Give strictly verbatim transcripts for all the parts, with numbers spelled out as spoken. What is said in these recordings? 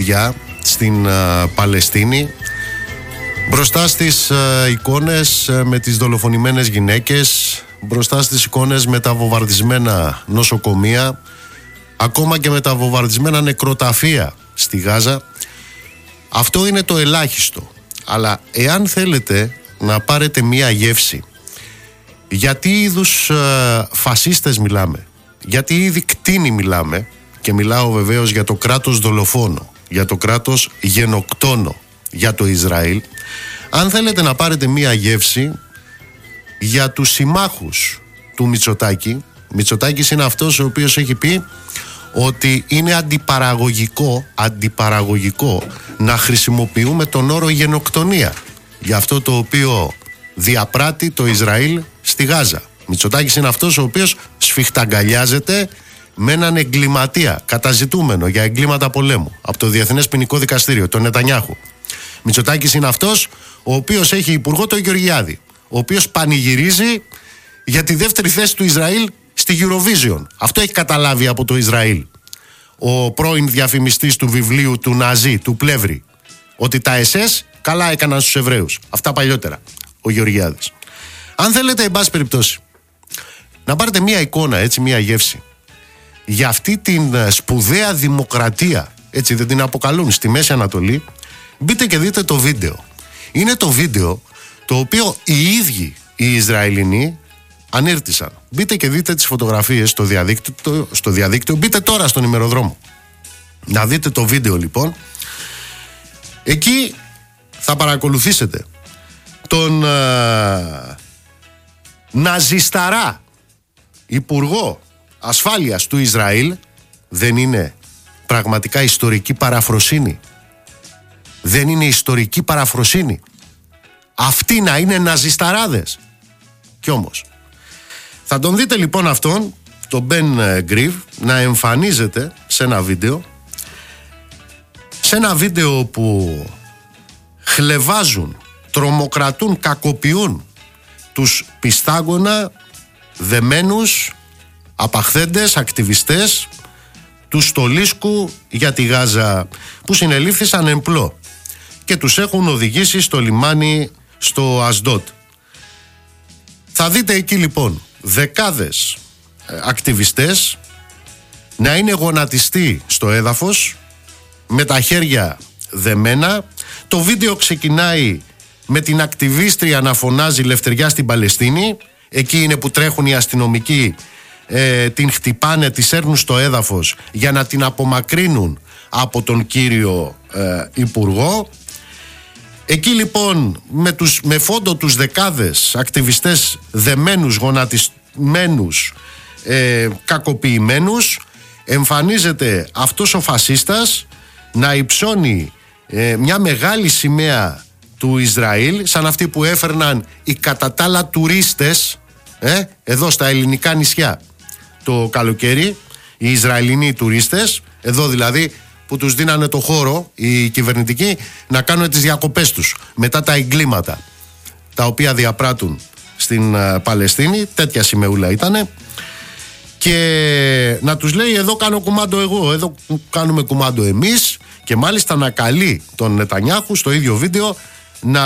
παιδιά στην uh, Παλαιστίνη, μπροστά στις uh, εικόνες uh, με τις δολοφονημένες γυναίκες, μπροστά στις εικόνες με τα βομβαρδισμένα νοσοκομεία, ακόμα και με τα βομβαρδισμένα νεκροταφεία στη Γάζα. Αυτό είναι το ελάχιστο. Αλλά εάν θέλετε να πάρετε μία γεύση για τι είδους uh, φασίστες μιλάμε, για τι είδη κτήνη μιλάμε, και μιλάω βεβαίως για το κράτος δολοφόνο, για το κράτος γενοκτόνο, για το Ισραήλ, αν θέλετε να πάρετε μία γεύση για τους συμμάχους του Μητσοτάκη. Μητσοτάκης είναι αυτός ο οποίος έχει πει ότι είναι αντιπαραγωγικό, αντιπαραγωγικό να χρησιμοποιούμε τον όρο γενοκτονία για αυτό το οποίο διαπράττει το Ισραήλ στη Γάζα. Μητσοτάκης είναι αυτός ο οποίος σφιχταγκαλιάζεται με έναν εγκληματία καταζητούμενο για εγκλήματα πολέμου από το Διεθνές Ποινικό Δικαστήριο, τον Νετανιάχου. Μητσοτάκης είναι αυτός ο οποίος έχει υπουργό τον Γεωργιάδη, ο οποίος πανηγυρίζει για τη δεύτερη θέση του Ισραήλ στη Eurovision. Αυτό έχει καταλάβει από το Ισραήλ ο πρώην διαφημιστής του βιβλίου του Ναζί, του Πλεύρη, ότι τα ες ες καλά έκαναν στους Εβραίους. Αυτά παλιότερα, ο Γεωργιάδης. Αν θέλετε, εν πάση περιπτώσει, να πάρετε μία εικόνα, έτσι, μία γεύση για αυτή την σπουδαία δημοκρατία, έτσι δεν την αποκαλούν, στη Μέση Ανατολή, μπείτε και δείτε το βίντεο. Είναι το βίντεο το οποίο οι ίδιοι οι Ισραηλινοί ανήρτησαν. Μπείτε και δείτε τις φωτογραφίες στο διαδίκτυο, στο διαδίκτυο. Μπείτε τώρα στον ημεροδρόμο να δείτε το βίντεο, λοιπόν. Εκεί θα παρακολουθήσετε τον ε, ναζισταρά υπουργό ασφάλειας του Ισραήλ. Δεν είναι πραγματικά ιστορική παραφροσύνη? Δεν είναι ιστορική παραφροσύνη αυτοί να είναι ναζισταράδες? Κι όμως θα τον δείτε, λοιπόν, αυτόν τον Μπεν Γκρίβ να εμφανίζεται σε ένα βίντεο, σε ένα βίντεο που χλευάζουν, τρομοκρατούν, κακοποιούν τους πιστάγωνα δεμένους απαχθέντες, ακτιβιστές του Στολίσκου για τη Γάζα, που συνελήφθησαν εμπλό και τους έχουν οδηγήσει στο λιμάνι στο Ασντότ. Θα δείτε εκεί, λοιπόν, δεκάδες ακτιβιστές να είναι γονατιστοί στο έδαφος με τα χέρια δεμένα. Το βίντεο ξεκινάει με την ακτιβίστρια να φωνάζει «Λευτεριά στην Παλαιστίνη». Εκεί είναι που τρέχουν οι αστυνομικοί, ε, την χτυπάνε, τη σέρνουν στο έδαφος για να την απομακρύνουν από τον κύριο ε, υπουργό. Εκεί, λοιπόν, με, τους, με φόντο τους δεκάδες ακτιβιστές δεμένους, γονατισμένους, ε, κακοποιημένους, εμφανίζεται αυτός ο φασίστας να υψώνει ε, μια μεγάλη σημαία του Ισραήλ, σαν αυτή που έφερναν οι κατά τα άλλα τουρίστες ε, εδώ στα ελληνικά νησιά το καλοκαίρι, οι Ισραηλινοί τουρίστες, εδώ δηλαδή, που τους δίνανε το χώρο οι κυβερνητικοί να κάνουν τις διακοπές τους μετά τα εγκλήματα τα οποία διαπράττουν στην uh, Παλαιστίνη. Τέτοια σημεούλα ήτανε. Και να τους λέει, εδώ κάνω κουμάντο εγώ, εδώ κάνουμε κουμάντο εμείς. Και μάλιστα να καλεί τον Νετανιάχου στο ίδιο βίντεο να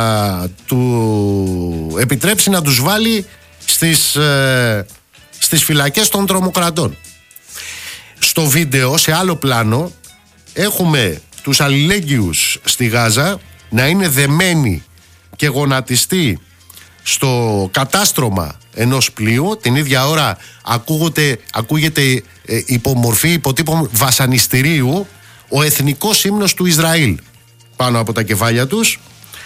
του επιτρέψει να τους βάλει στις, ε, στις φυλακές των τρομοκρατών. Στο βίντεο, σε άλλο πλάνο, έχουμε τους αλληλέγγυους στη Γάζα να είναι δεμένοι και γονατιστοί στο κατάστρωμα ενός πλοίου. Την ίδια ώρα ακούγεται, ακούγεται ε, υπομορφή, υποτύπω βασανιστηρίου, ο εθνικός ύμνος του Ισραήλ πάνω από τα κεφάλια τους.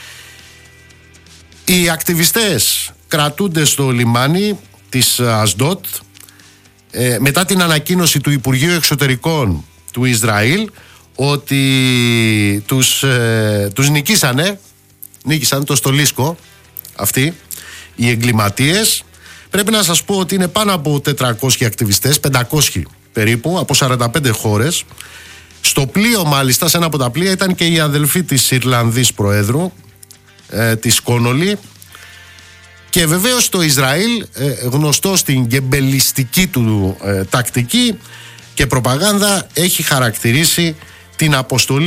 Οι ακτιβιστές κρατούνται στο λιμάνι της Ασντότ ε, μετά την ανακοίνωση του Υπουργείου Εξωτερικών του Ισραήλ ότι τους, ε, τους νικήσανε, νίκησαν το Στολίσκο αυτοί οι εγκληματίες. Πρέπει να σας πω ότι είναι πάνω από τετρακόσιοι ακτιβιστές, πεντακόσιοι περίπου, από σαράντα πέντε χώρες. Στο πλοίο, μάλιστα, σε ένα από τα πλοία ήταν και η αδελφή της Ιρλανδής Προέδρου, ε, της Κόνολη. Και βεβαίως το Ισραήλ, ε, γνωστό στην γκεμπελιστική του ε, τακτική και προπαγάνδα, έχει χαρακτηρίσει την αποστολή